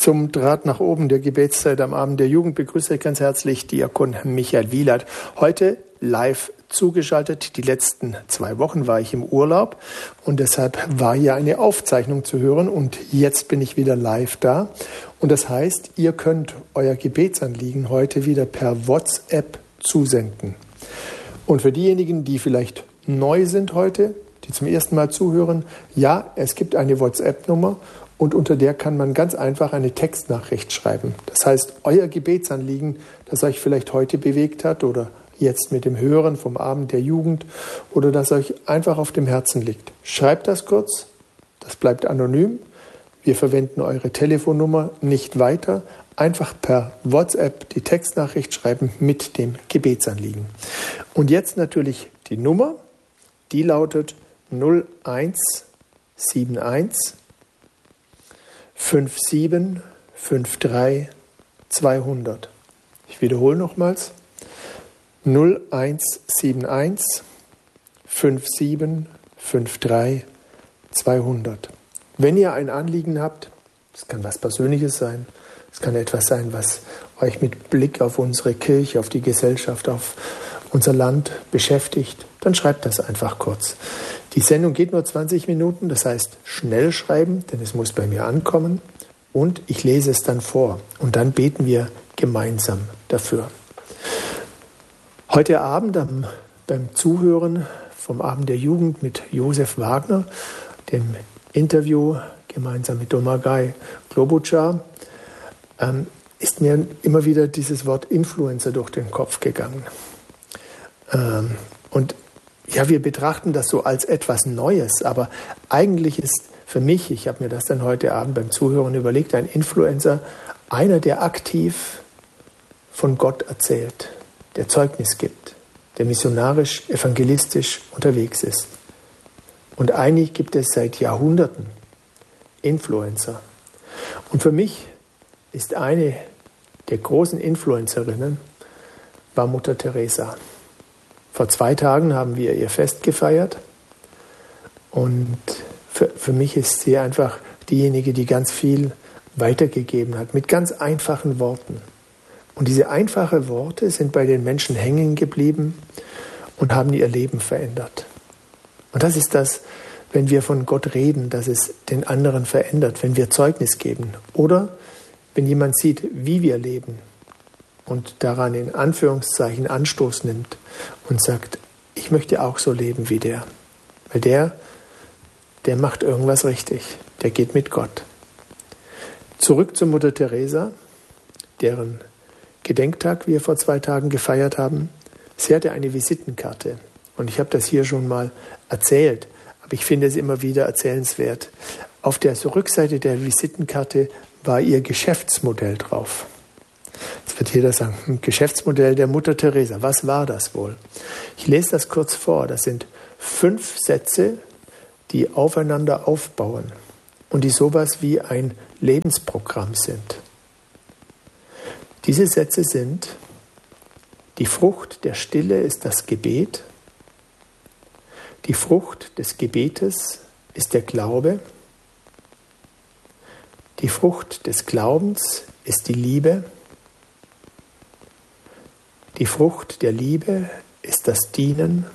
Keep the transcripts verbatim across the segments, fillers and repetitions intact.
Zum Draht nach oben der Gebetszeit am Abend der Jugend begrüße ich ganz herzlich Diakon Michael Wielert. Heute live zugeschaltet. Die letzten zwei Wochen war ich im Urlaub und deshalb war hier eine Aufzeichnung zu hören und jetzt bin ich wieder live da. Und das heißt, ihr könnt euer Gebetsanliegen heute wieder per WhatsApp zusenden. Und für diejenigen, die vielleicht neu sind heute, die zum ersten Mal zuhören, ja, es gibt eine WhatsApp-Nummer und unter der kann man ganz einfach eine Textnachricht schreiben. Das heißt, euer Gebetsanliegen, das euch vielleicht heute bewegt hat oder jetzt mit dem Hören vom Abend der Jugend oder das euch einfach auf dem Herzen liegt. Schreibt das kurz, das bleibt anonym. Wir verwenden eure Telefonnummer nicht weiter. Einfach per WhatsApp die Textnachricht schreiben mit dem Gebetsanliegen. Und jetzt natürlich die Nummer, die lautet null eins sieben eins fünf sieben fünf drei zweihundert. Ich wiederhole nochmals. null eins sieben eins fünf sieben fünf drei zweihundert. Wenn ihr ein Anliegen habt, es kann was Persönliches sein, es kann etwas sein, was euch mit Blick auf unsere Kirche, auf die Gesellschaft, auf unser Land beschäftigt, dann schreibt das einfach kurz. Die Sendung geht nur zwanzig Minuten, das heißt schnell schreiben, denn es muss bei mir ankommen und ich lese es dann vor und dann beten wir gemeinsam dafür. Heute Abend am, beim Zuhören vom Abend der Jugend mit Josef Wagner, dem Interview gemeinsam mit Domagoj Globočar, ähm, ist mir immer wieder dieses Wort Influencer durch den Kopf gegangen. Ähm, und ja, wir betrachten das so als etwas Neues, aber eigentlich ist für mich, ich habe mir das dann heute Abend beim Zuhören überlegt, ein Influencer einer, der aktiv von Gott erzählt, der Zeugnis gibt, der missionarisch, evangelistisch unterwegs ist. Und eigentlich gibt es seit Jahrhunderten Influencer. Und für mich ist eine der großen Influencerinnen war Mutter Teresa. Vor zwei Tagen haben wir ihr Fest gefeiert und für, für mich ist sie einfach diejenige, die ganz viel weitergegeben hat, mit ganz einfachen Worten. Und diese einfachen Worte sind bei den Menschen hängen geblieben und haben ihr Leben verändert. Und das ist das, wenn wir von Gott reden, dass es den anderen verändert, wenn wir Zeugnis geben. Oder wenn jemand sieht, wie wir leben und daran in Anführungszeichen Anstoß nimmt und sagt, ich möchte auch so leben wie der. Weil der, der macht irgendwas richtig, der geht mit Gott. Zurück zu Mutter Teresa, deren Gedenktag wir vor zwei Tagen gefeiert haben. Sie hatte eine Visitenkarte und ich habe das hier schon mal erzählt, aber ich finde es immer wieder erzählenswert. Auf der Rückseite der Visitenkarte war ihr Geschäftsmodell drauf. Jetzt wird jeder sagen, ein Geschäftsmodell der Mutter Teresa, was war das wohl? Ich lese das kurz vor, das sind fünf Sätze, die aufeinander aufbauen und die sowas wie ein Lebensprogramm sind. Diese Sätze sind: Die Frucht der Stille ist das Gebet, die Frucht des Gebetes ist der Glaube, die Frucht des Glaubens ist die Liebe, die Frucht der Liebe ist das Dienen,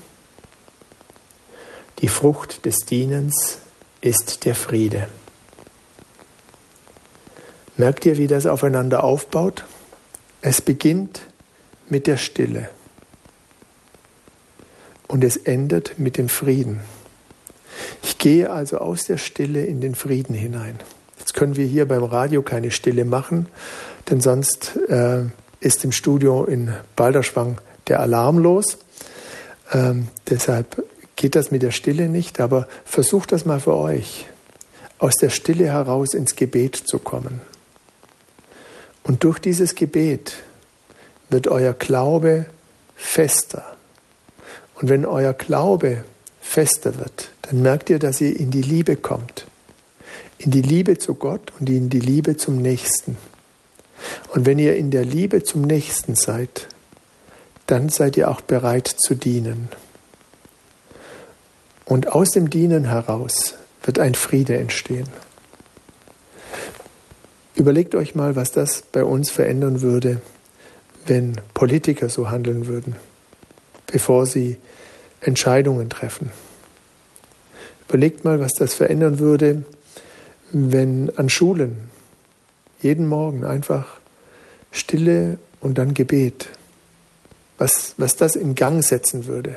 die Frucht des Dienens ist der Friede. Merkt ihr, wie das aufeinander aufbaut? Es beginnt mit der Stille und es endet mit dem Frieden. Ich gehe also aus der Stille in den Frieden hinein. Jetzt können wir hier beim Radio keine Stille machen, denn sonst äh, ist im Studio in Balderschwang der Alarm los. Ähm, deshalb geht das mit der Stille nicht, aber versucht das mal für euch, aus der Stille heraus ins Gebet zu kommen. Und durch dieses Gebet wird euer Glaube fester. Und wenn euer Glaube fester wird, dann merkt ihr, dass ihr in die Liebe kommt. In die Liebe zu Gott und in die Liebe zum Nächsten. Und wenn ihr in der Liebe zum Nächsten seid, dann seid ihr auch bereit zu dienen. Und aus dem Dienen heraus wird ein Friede entstehen. Überlegt euch mal, was das bei uns verändern würde, wenn Politiker so handeln würden, bevor sie Entscheidungen treffen. Überlegt mal, was das verändern würde, wenn an Schulen jeden Morgen einfach Stille und dann Gebet, was, was das in Gang setzen würde.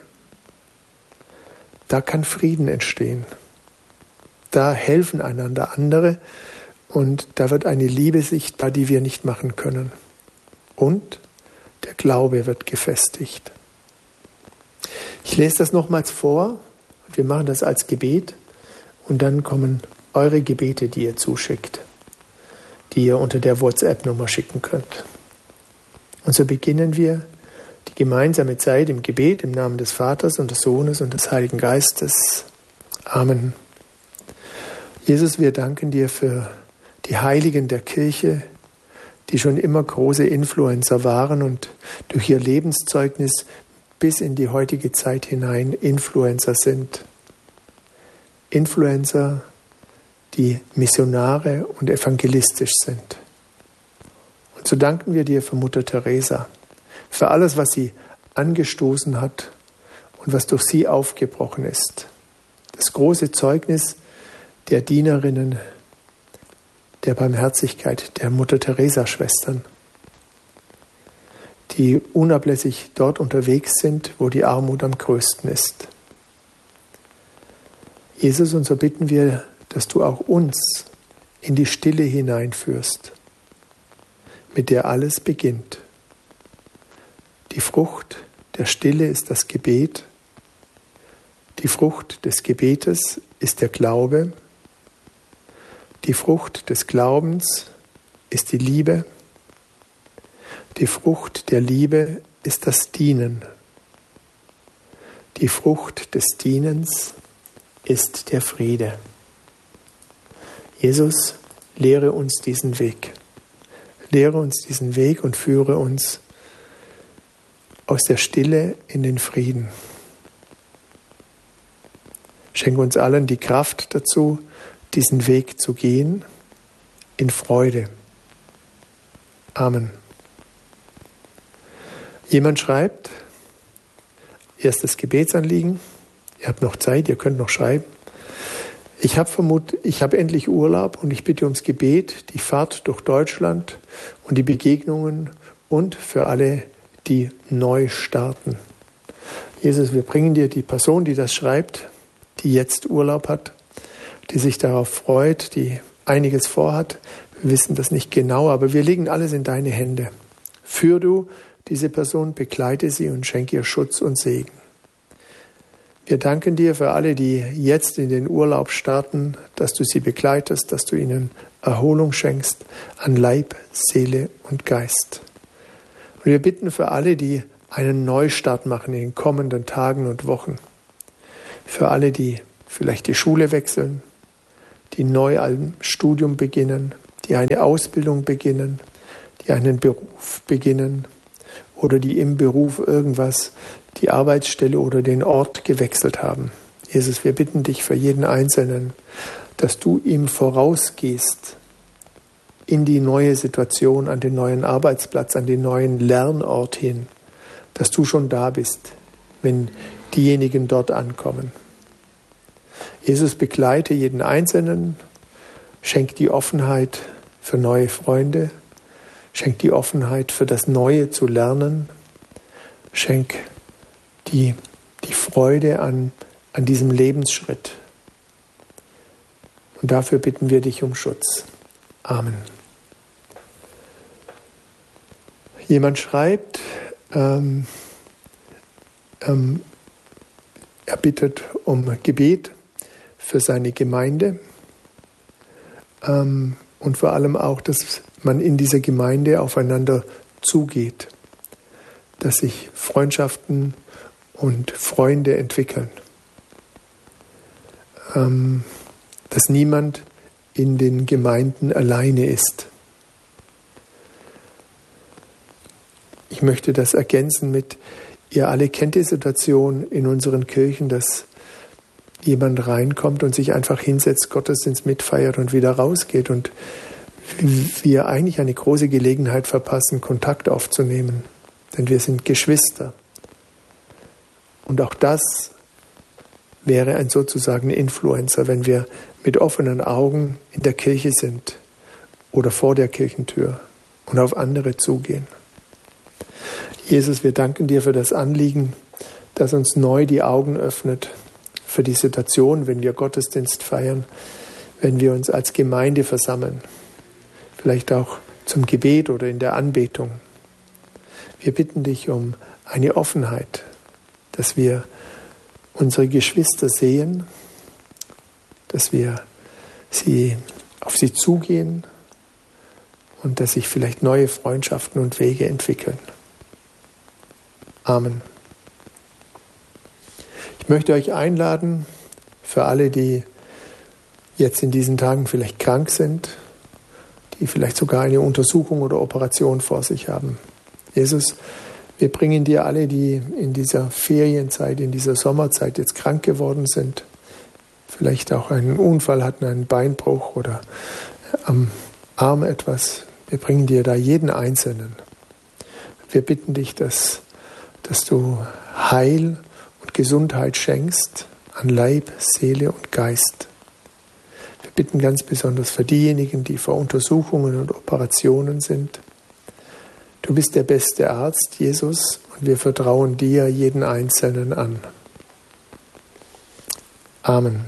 Da kann Frieden entstehen. Da helfen einander andere und da wird eine Liebe sichtbar, die wir nicht machen können. Und der Glaube wird gefestigt. Ich lese das nochmals vor. Wir machen das als Gebet und dann kommen eure Gebete, die ihr zuschickt, die ihr unter der WhatsApp-Nummer schicken könnt. Und so beginnen wir die gemeinsame Zeit im Gebet im Namen des Vaters und des Sohnes und des Heiligen Geistes. Amen. Jesus, wir danken dir für die Heiligen der Kirche, die schon immer große Influencer waren und durch ihr Lebenszeugnis bis in die heutige Zeit hinein Influencer sind. Influencer, die Missionare und evangelistisch sind. Und so danken wir dir für Mutter Teresa, für alles, was sie angestoßen hat und was durch sie aufgebrochen ist. Das große Zeugnis der Dienerinnen der Barmherzigkeit, der Mutter Teresa-Schwestern, die unablässig dort unterwegs sind, wo die Armut am größten ist. Jesus, und so bitten wir, dass du auch uns in die Stille hineinführst, mit der alles beginnt. Die Frucht der Stille ist das Gebet, die Frucht des Gebetes ist der Glaube, die Frucht des Glaubens ist die Liebe, die Frucht der Liebe ist das Dienen. Die Frucht des Dienens ist der Friede. Jesus, lehre uns diesen Weg. Lehre uns diesen Weg und führe uns aus der Stille in den Frieden. Schenke uns allen die Kraft dazu, diesen Weg zu gehen, in Freude. Amen. Jemand schreibt, erstes Gebetsanliegen, ihr habt noch Zeit, ihr könnt noch schreiben. Ich habe vermut, ich habe endlich Urlaub und ich bitte ums Gebet, die Fahrt durch Deutschland und die Begegnungen und für alle, die neu starten. Jesus, wir bringen dir die Person, die das schreibt, die jetzt Urlaub hat, die sich darauf freut, die einiges vorhat. Wir wissen das nicht genau, aber wir legen alles in deine Hände. Führ du diese Person, begleite sie und schenke ihr Schutz und Segen. Wir danken dir für alle, die jetzt in den Urlaub starten, dass du sie begleitest, dass du ihnen Erholung schenkst an Leib, Seele und Geist. Und wir bitten für alle, die einen Neustart machen in den kommenden Tagen und Wochen. Für alle, die vielleicht die Schule wechseln, die neu ein Studium beginnen, die eine Ausbildung beginnen, die einen Beruf beginnen oder die im Beruf irgendwas, die Arbeitsstelle oder den Ort gewechselt haben. Jesus, wir bitten dich für jeden Einzelnen, dass du ihm vorausgehst in die neue Situation, an den neuen Arbeitsplatz, an den neuen Lernort hin, dass du schon da bist, wenn diejenigen dort ankommen. Jesus, begleite jeden Einzelnen, schenk die Offenheit für neue Freunde, schenk die Offenheit für das Neue zu lernen, schenk die, die Freude an, an diesem Lebensschritt. Und dafür bitten wir dich um Schutz. Amen. Jemand schreibt, ähm, ähm, er bittet um Gebet für seine Gemeinde ähm, und vor allem auch, dass man in dieser Gemeinde aufeinander zugeht, dass sich Freundschaften und Freunde entwickeln, ähm, dass niemand in den Gemeinden alleine ist. Ich möchte das ergänzen mit, ihr alle kennt die Situation in unseren Kirchen, dass jemand reinkommt und sich einfach hinsetzt, Gottesdienst mitfeiert und wieder rausgeht. Und wir eigentlich eine große Gelegenheit verpassen, Kontakt aufzunehmen. Denn wir sind Geschwister. Und auch das wäre ein sozusagen Influencer, wenn wir mit offenen Augen in der Kirche sind oder vor der Kirchentür und auf andere zugehen. Jesus, wir danken dir für das Anliegen, das uns neu die Augen öffnet für die Situation, wenn wir Gottesdienst feiern, wenn wir uns als Gemeinde versammeln, vielleicht auch zum Gebet oder in der Anbetung. Wir bitten dich um eine Offenheit, dass wir unsere Geschwister sehen, dass wir sie, auf sie zugehen und dass sich vielleicht neue Freundschaften und Wege entwickeln. Amen. Ich möchte euch einladen, für alle, die jetzt in diesen Tagen vielleicht krank sind, die vielleicht sogar eine Untersuchung oder Operation vor sich haben. Jesus, wir bringen dir alle, die in dieser Ferienzeit, in dieser Sommerzeit jetzt krank geworden sind, vielleicht auch einen Unfall hatten, einen Beinbruch oder am Arm etwas. Wir bringen dir da jeden Einzelnen. Wir bitten dich, dass, dass du Heil und Gesundheit schenkst an Leib, Seele und Geist. Wir bitten ganz besonders für diejenigen, die vor Untersuchungen und Operationen sind. Du bist der beste Arzt, Jesus, und wir vertrauen dir jeden Einzelnen an. Amen.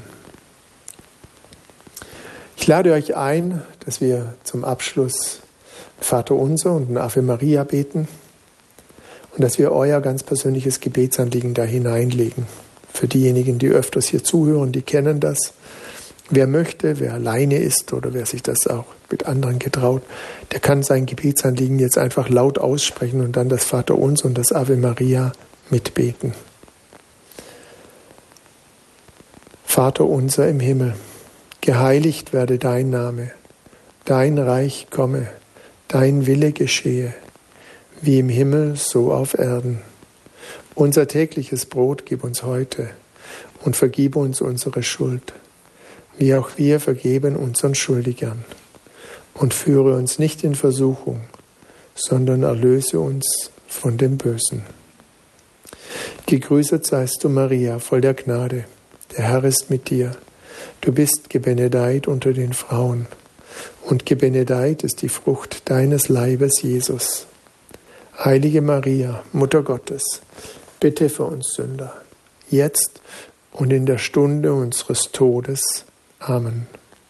Ich lade euch ein, dass wir zum Abschluss Vater Unser und ein Ave Maria beten und dass wir euer ganz persönliches Gebetsanliegen da hineinlegen. Für diejenigen, die öfters hier zuhören, die kennen das. Wer möchte, wer alleine ist oder wer sich das auch mit anderen getraut, der kann sein Gebetsanliegen jetzt einfach laut aussprechen und dann das Vater Unser und das Ave Maria mitbeten. Vater unser im Himmel, geheiligt werde dein Name, dein Reich komme, dein Wille geschehe, wie im Himmel, so auf Erden. Unser tägliches Brot gib uns heute und vergib uns unsere Schuld, wie auch wir vergeben unseren Schuldigern. Und führe uns nicht in Versuchung, sondern erlöse uns von dem Bösen. Gegrüßet seist du, Maria, voll der Gnade. Der Herr ist mit dir. Du bist gebenedeit unter den Frauen. Und gebenedeit ist die Frucht deines Leibes, Jesus. Heilige Maria, Mutter Gottes, bitte für uns Sünder, jetzt und in der Stunde unseres Todes. Amen.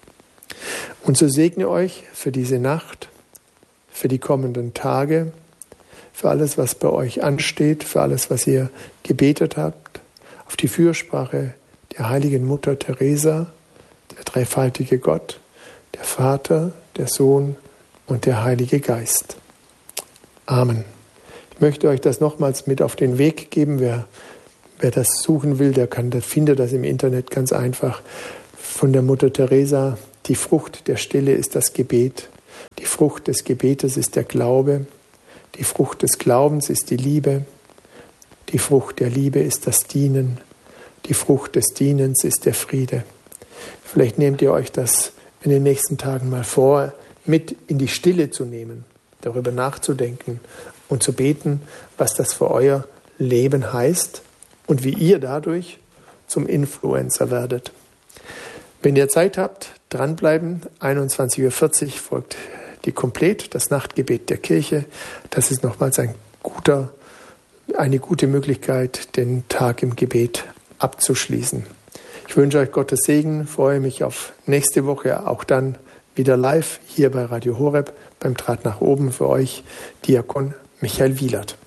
Und so segne euch für diese Nacht, für die kommenden Tage, für alles, was bei euch ansteht, für alles, was ihr gebetet habt, auf die Fürsprache der heiligen Mutter Teresa, der dreifaltige Gott, der Vater, der Sohn und der Heilige Geist. Amen. Ich möchte euch das nochmals mit auf den Weg geben. Wer, wer das suchen will, der kann, der findet das im Internet ganz einfach. Von der Mutter Teresa: Die Frucht der Stille ist das Gebet. Die Frucht des Gebetes ist der Glaube. Die Frucht des Glaubens ist die Liebe. Die Frucht der Liebe ist das Dienen. Die Frucht des Dienens ist der Friede. Vielleicht nehmt ihr euch das in den nächsten Tagen mal vor, mit in die Stille zu nehmen, darüber nachzudenken und zu beten, was das für euer Leben heißt und wie ihr dadurch zum Influencer werdet. Wenn ihr Zeit habt, dranbleiben. einundzwanzig Uhr vierzig folgt die Komplet, das Nachtgebet der Kirche. Das ist nochmals ein guter, eine gute Möglichkeit, den Tag im Gebet abzuschließen. Ich wünsche euch Gottes Segen, freue mich auf nächste Woche, auch dann wieder live hier bei Radio Horeb beim Draht nach oben für euch, Diakon Michael Wielert.